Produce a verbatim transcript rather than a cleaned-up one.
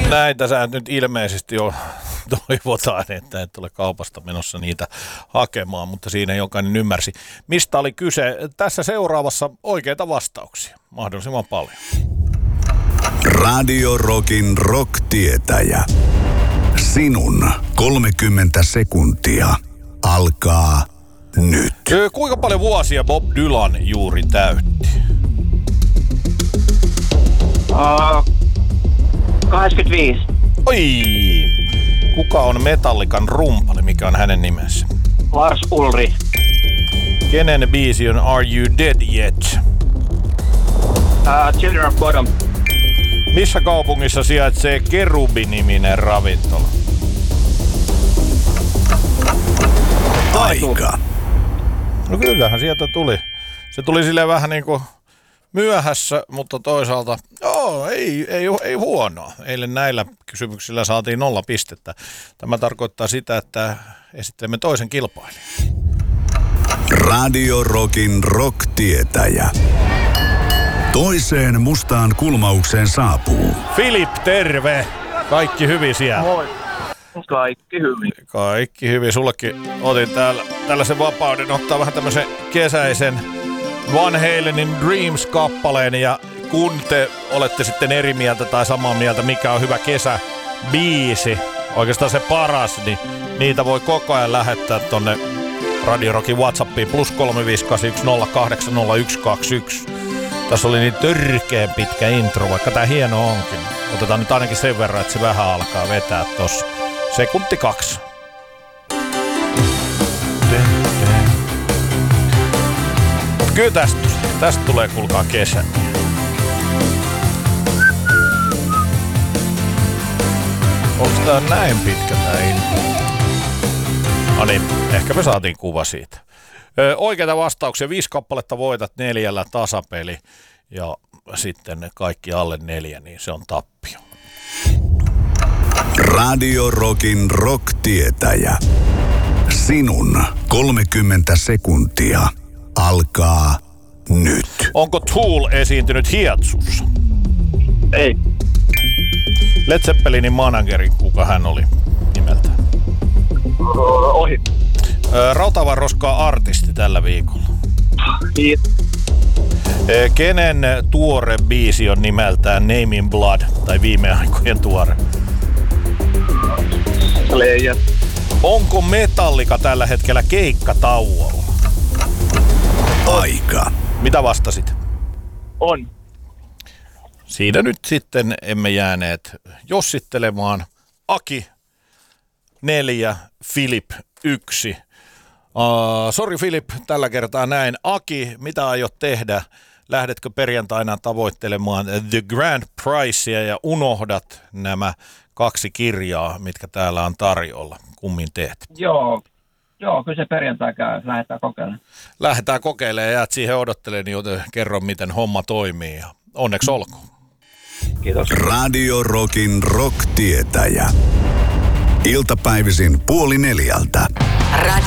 Näitä sä nyt ilmeisesti jo toivotaan, että et ole kaupasta menossa niitä hakemaan, mutta siinä jokainen ymmärsi, mistä oli kyse. Tässä seuraavassa oikeita vastauksia mahdollisimman paljon. Radio Rockin rock-tietäjä. Sinun kolmekymmentä sekuntia alkaa nyt. Kuinka paljon vuosia Bob Dylan juuri täytti? Uh, kahdeksankymmentäviisi. Oi! Kuka on Metallican rumpali? Mikä on hänen nimensä? Lars Ulrich. Kenen biisi on Are You Dead Yet? Uh, Children of Bodom. Missä kaupungissa sijaitsee Kerubi-niminen ravintola? Aika. No kyllähän sieltä tuli. Se tuli silleen vähän niin kuin myöhässä, mutta toisaalta joo, ei, ei, ei huonoa. Eilen näillä kysymyksillä saatiin nolla pistettä. Tämä tarkoittaa sitä, että esittelemme toisen kilpailijan. Radio Rockin rock-tietäjä. Toiseen mustaan kulmaukseen saapuu Filip, terve! Kaikki hyvin siellä? Moi. Kaikki hyvin. Kaikki hyvin. Sullekin otin täällä tällaisen vapauden ottaa vähän tämmöisen kesäisen Van Halenin Dreams-kappaleen, ja kun te olette sitten eri mieltä tai samaa mieltä, mikä on hyvä kesäbiisi, oikeastaan se paras, niin niitä voi koko ajan lähettää tonne Radio Rockin WhatsAppiin plus kolme viisi kahdeksan yksi nolla kahdeksan nolla yksi kaksi yksi. Tässä oli niin törkeen pitkä intro, vaikka tää hieno onkin. Otetaan nyt ainakin sen verran, että se vähän alkaa vetää tossa. Sekunti kaksi. Mut kyllä tästä, tästä tulee kuulkaa kesä. Onks tää näin pitkä tää intro? No niin, ehkä me saatiin kuva siitä. Ö, oikeita vastauksia. Viisi kappaletta voitat, neljällä tasapeli. Ja sitten kaikki alle neljä, niin se on tappio. Radio Rockin rock-tietäjä. Sinun kolmekymmentä sekuntia alkaa nyt. Onko Tool esiintynyt Hietsussa? Ei. Led Zeppelinin manageri, kuka hän oli nimeltä? Ohi. Rautavan roskaa artisti tällä viikolla. Kiitos. Kenen tuore biisi on nimeltään Name in Blood, tai viime aikojen tuore? Leija. Onko Metallica tällä hetkellä keikkatauolla? Aika. Mitä vastasit? On. Siinä nyt sitten emme jääneet jossittelemaan. Aki neljä, Filip yksi. Uh, Sori Filip, tällä kertaa näin. Aki, mitä aiot tehdä? Lähdetkö perjantaina tavoittelemaan The Grand Pricea ja unohdat nämä kaksi kirjaa, mitkä täällä on tarjolla? Kummin teet? Joo. Joo, kyllä se perjantai käy. Lähdetään kokeilemaan. Lähdetään kokeilemaan ja jäät siihen odottelemaan, niin kerro miten homma toimii. Ja onneksi olkoon. Kiitos. Radio Rockin rock-tietäjä. Iltapäivisin puoli neljältä. Radio